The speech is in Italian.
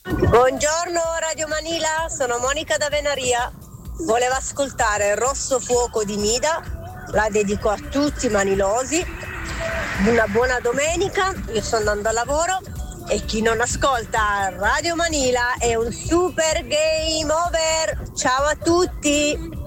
Buongiorno Radio Manila, sono Monica da Venaria. Volevo ascoltare Rosso Fuoco di Mida, la dedico a tutti i manilosi. Una buona domenica, io sto andando a lavoro e chi non ascolta Radio Manila è un super game over. Ciao a tutti!